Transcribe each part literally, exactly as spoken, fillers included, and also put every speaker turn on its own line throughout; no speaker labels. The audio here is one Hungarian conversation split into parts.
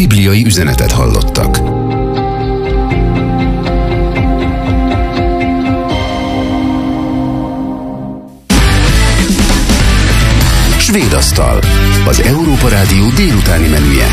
bibliai üzenetet hallottak. Svédasztal, az Európa Rádió délutáni menüje.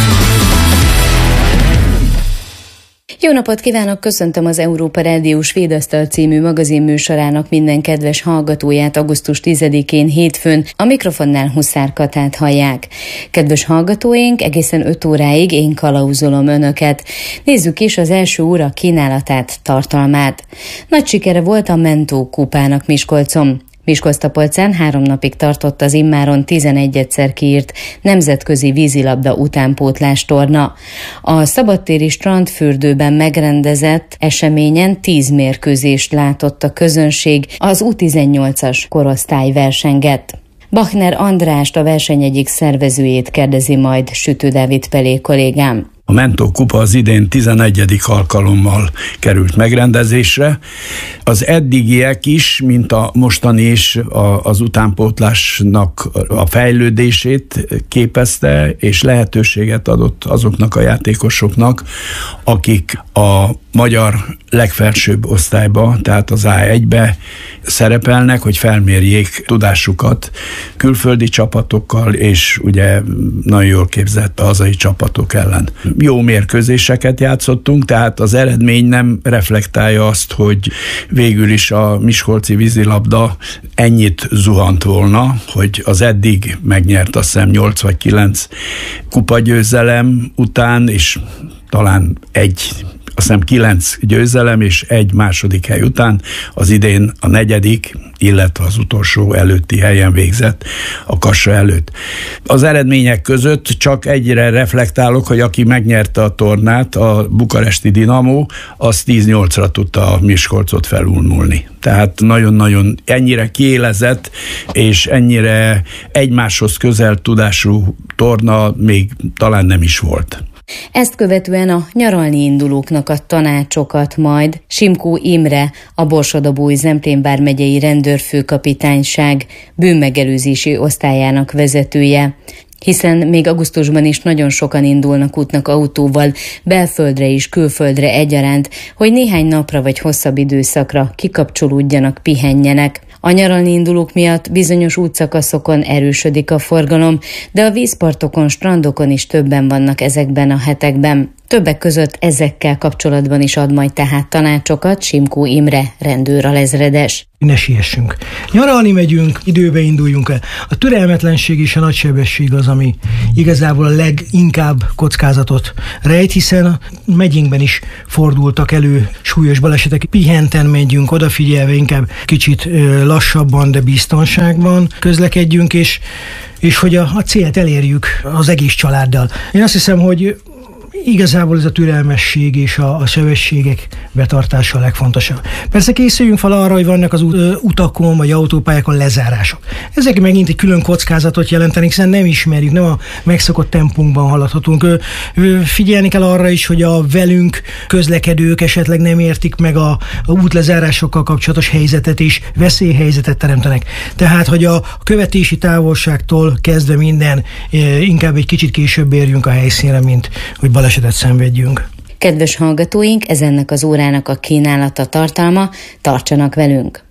Jó napot kívánok, köszöntöm az Európa Rádió Svédasztal című magazinműsorának minden kedves hallgatóját augusztus tizedikén hétfőn, a mikrofonnál Huszár Katát hallják. Kedves hallgatóink, egészen öt óráig én kalauzolom önöket. Nézzük is az első óra kínálatát, tartalmát. Nagy sikere volt a Mentó kupának Miskolcon. Miskolctapolcán három napig tartott az immáron tizenegyedszer kiírt nemzetközi vízilabda utánpótlás torna. A szabadtéri strandfürdőben megrendezett eseményen tíz mérkőzést látott a közönség, az U tizennyolcas korosztály versengett. Bachner Andrást, a verseny egyik szervezőjét kérdezi majd Sütő Dávid Pelé kollégám.
A Mentó kupa az idén tizenegyedik alkalommal került megrendezésre. Az eddigiek is, mint a mostani is, a, az utánpótlásnak a fejlődését képezte, és lehetőséget adott azoknak a játékosoknak, akik a magyar legfelsőbb osztályba, tehát az á egybe szerepelnek, hogy felmérjék tudásukat külföldi csapatokkal, és ugye nagyon jól képzett a hazai csapatok ellen. Jó mérkőzéseket játszottunk, tehát az eredmény nem reflektálja azt, hogy végül is a miskolci vízilabda ennyit zuhant volna, hogy az eddig megnyert, azt hiszem nyolc vagy kilenc kupagyőzelem után, és talán egy azt hiszem kilenc győzelem és egy második hely után az idén a negyedik, illetve az utolsó előtti helyen végzett a kassa előtt. Az eredmények között csak egyre reflektálok, hogy aki megnyerte a tornát, a bukaresti Dinamo, az tíz nyolcra tudta a Miskolcot felülmúlni. Tehát nagyon-nagyon ennyire kiélezett, és ennyire egymáshoz közel tudású torna még talán nem is volt.
Ezt követően a nyaralni indulóknak a tanácsokat majd Simkó Imre, a Borsod-Abaúj-Zemplén vármegyei rendőrfőkapitányság bűnmegelőzési osztályának vezetője, hiszen még augusztusban is nagyon sokan indulnak útnak autóval, belföldre és külföldre egyaránt, hogy néhány napra vagy hosszabb időszakra kikapcsolódjanak, pihenjenek. A nyaralni indulók miatt bizonyos útszakaszokon erősödik a forgalom, de a vízpartokon, strandokon is többen vannak ezekben a hetekben. Többek között ezekkel kapcsolatban is ad majd tehát tanácsokat Simkó Imre rendőralezredes.
Ne siessünk. Nyaralni megyünk, időbe induljunk el. A türelmetlenség és a nagysebesség az, ami igazából a leginkább kockázatot rejt, hiszen a megyénkben is fordultak elő súlyos balesetek. Pihenten megyünk, odafigyelve inkább kicsit lassabban, de biztonságban közlekedjünk, és, és hogy a, a célt elérjük az egész családdal. Én azt hiszem, hogy igazából ez a türelmesség és a, a sebességek betartása a legfontosabb. Persze készüljünk fel arra, hogy vannak az utakon vagy autópályákon lezárások. Ezek megint egy külön kockázatot jelentenek, hiszen nem ismerjük, nem a megszokott tempónkban haladhatunk. Figyelni kell arra is, hogy a velünk közlekedők esetleg nem értik meg a, a útlezárásokkal kapcsolatos helyzetet és veszélyhelyzetet teremtenek. Tehát, hogy a követési távolságtól kezdve minden inkább egy kicsit később érjünk a helyszínre, mint hogy balesetet szenvedjünk.
Kedves hallgatóink, ez ennek az órának a kínálata, tartalma, tartsanak velünk!